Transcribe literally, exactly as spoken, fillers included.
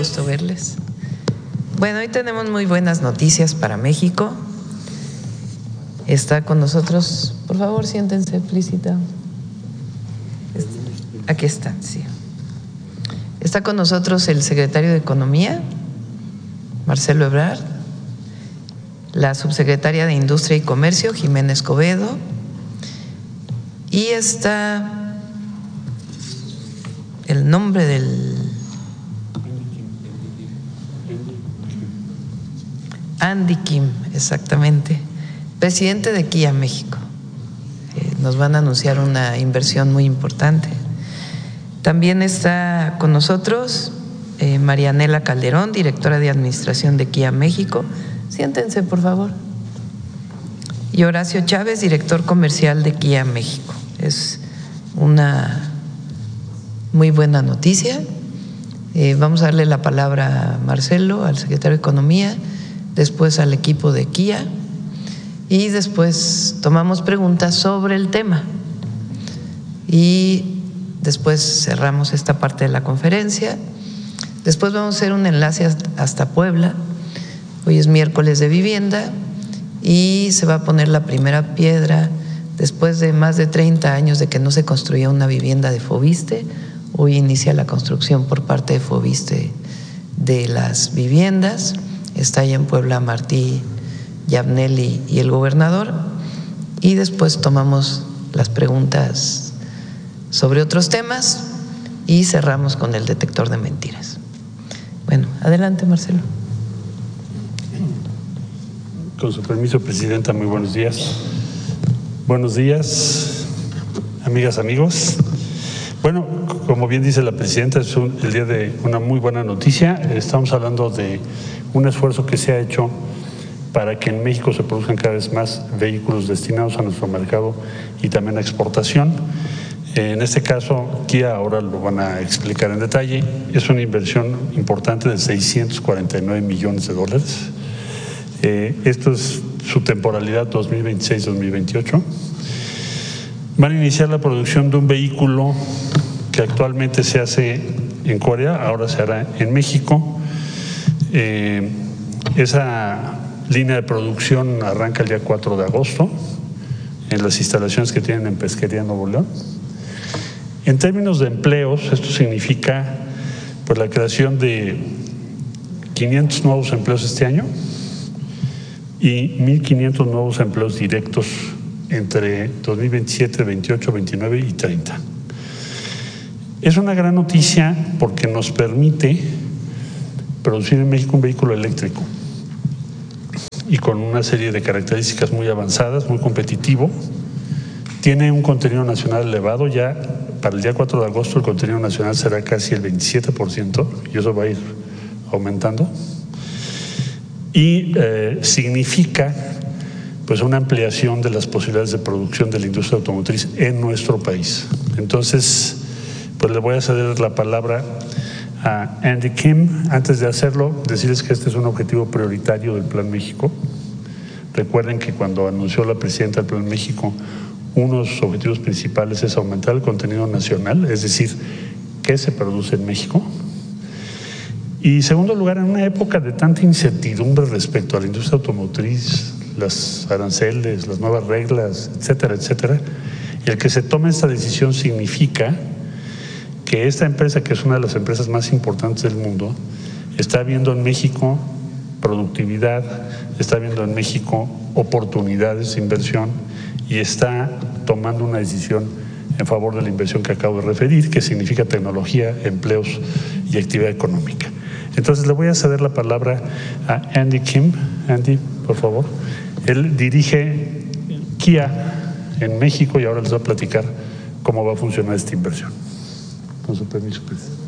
gusto verles. Bueno, hoy tenemos muy buenas noticias para México. Está con nosotros, por favor, siéntense, Felicita. Aquí están, sí. Está con nosotros el secretario de Economía, Marcelo Ebrard, la subsecretaria de Industria y Comercio, Jimena Escobedo, y está el nombre del Andy Kim, exactamente, presidente de Kia México. Eh, nos van a anunciar una inversión muy importante. También está con nosotros eh, Marianela Calderón, directora de Administración de Kia México. Siéntense, por favor. Y Horacio Chávez, director comercial de Kia México. Es una muy buena noticia. Eh, vamos a darle la palabra a Marcelo, al secretario de Economía, después al equipo de Kia y después tomamos preguntas sobre el tema y después cerramos esta parte de la conferencia. Después vamos a hacer un enlace hasta Puebla. Hoy es miércoles de vivienda y se va a poner la primera piedra después de más de treinta años de que no se construía una vivienda de Foviste. Hoy inicia la construcción por parte de Foviste de las viviendas. Está ahí en Puebla Martí, Yabnel y, y el gobernador, y después tomamos las preguntas sobre otros temas y cerramos con el detector de mentiras. Bueno, adelante, Marcelo. Con su permiso, Presidenta, muy buenos días. Buenos días, amigas, amigos. Bueno, como bien dice la Presidenta, es un, el día de una muy buena noticia. Estamos hablando de un esfuerzo que se ha hecho para que en México se produzcan cada vez más vehículos destinados a nuestro mercado y también a exportación. En este caso, Kia ahora lo van a explicar en detalle. Es una inversión importante de seiscientos cuarenta y nueve millones de dólares. Eh, esto es su temporalidad dos mil veintiséis dos mil veintiocho. Van a iniciar la producción de un vehículo que actualmente se hace en Corea, ahora se hará en México. Eh, esa línea de producción arranca el día cuatro de agosto en las instalaciones que tienen en Pesquería, Nuevo León. En términos de empleos, esto significa pues la creación de quinientos nuevos empleos este año y mil quinientos nuevos empleos directos entre dos mil veintisiete, veintiocho, veintinueve y treinta. Es una gran noticia porque nos permite producir en México un vehículo eléctrico y con una serie de características muy avanzadas, muy competitivo. Tiene un contenido nacional elevado. Ya para el día cuatro de agosto el contenido nacional será casi el veintisiete por ciento y eso va a ir aumentando. Y eh, significa pues una ampliación de las posibilidades de producción de la industria automotriz en nuestro país. Entonces, pues le voy a ceder la palabra a Andy Kim. Antes de hacerlo, decirles que este es un objetivo prioritario del Plan México. Recuerden que cuando anunció la presidenta del Plan México, uno de sus objetivos principales es aumentar el contenido nacional, es decir, qué se produce en México. Y en segundo lugar, en una época de tanta incertidumbre respecto a la industria automotriz, las aranceles, las nuevas reglas, etcétera, etcétera, el que se tome esta decisión significa que esta empresa, que es una de las empresas más importantes del mundo, está viendo en México productividad, está viendo en México oportunidades de inversión y está tomando una decisión en favor de la inversión que acabo de referir, que significa tecnología, empleos y actividad económica. Entonces le voy a ceder la palabra a Andy Kim. Andy, por favor. Él dirige Kia en México y ahora les va a platicar cómo va a funcionar esta inversión. Con su permiso, presidente.